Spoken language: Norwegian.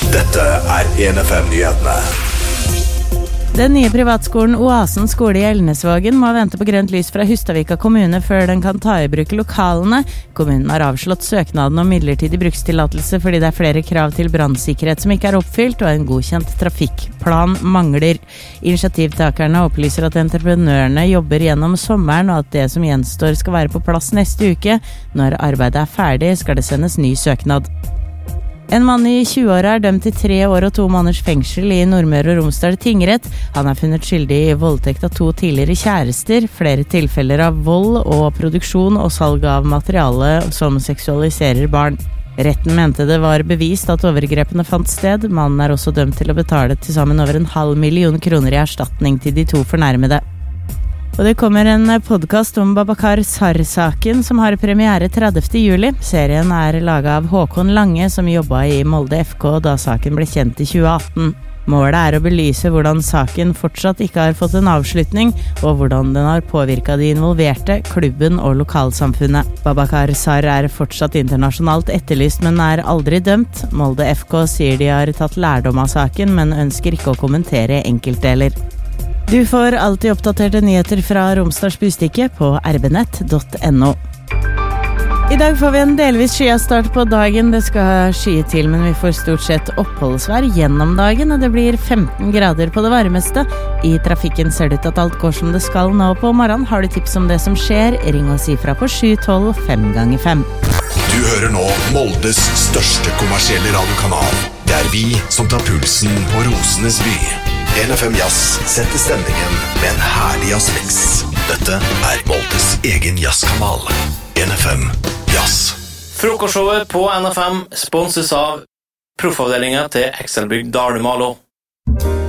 Dette 1FM-nyhetene. Den nye privatskolen Oasen skole i Elnesvågen må vente på grønt lys fra Hustadvika kommune før den kan ta i bruk lokalene. Kommunen har avslått søknaden om midlertidig brukstillatelse fordi det er flere krav til brannsikkerhet som ikke er oppfylt, og en godkjent trafikkplan mangler. Initiativtakerne opplyser at entreprenørene jobber gjennom sommeren, og at det som gjenstår skal være på plass neste uke. Når arbeidet er ferdig, skal det sendes ny søknad. En mann i 20-åra er dømt til 3 år og 2 måneders fengsel i Nordmøre og Romsdal tingrett. Han er funnet skyldig i voldtekt av 2 tidligere kjærester, flere tilfeller av vold og produksjon og salg av materiale som seksualiserer barn. Retten mente det var bevist at overgrepene fant sted. Mannen er også dømt til å betale til sammen over 500 000 kroner i erstatning til de 2 fornærmede. Og det kommer en podcast om Babakar Sarr-saken som har premiere 30. juli. Serien er laget av Håkon Lange som jobbet i Molde FK da saken ble kjent i 2018. Målet er å belyse hvordan saken fortsatt ikke har fått en avslutning, og hvordan den har påvirket de involverte, klubben og lokalsamfunnet. Babakar Sarr er fortsatt internasjonalt etterlyst, men er aldri dømt. Molde FK sier de har tatt lærdom av saken, men ønsker ikke å kommentere enkeltdeler. Du får alltid oppdaterte nyheter fra Romsdals Budstikke på rbnett.no. I dag får vi en delvis skyastart på dagen. Det skal skye til, men vi får stort sett oppholdsvær gjennom dagen, og det blir 15 grader på det varmeste. I trafikken ser det ut at alt går som det skal nå på morgenen. Har du tips om det som skjer? Ring og si fra på 712 5x5. Du hører nå Moldes største kommersielle radiokanal. Det er vi som tar pulsen på Rosenes by. 1FM Jazz setter stemningen med en herlig jazzmix. Dette er Moldes egen jazzkanal. 1FM Jazz. Frokostshowet på NFM sponses av proffavdelingen til Excelbygg Dalumalo.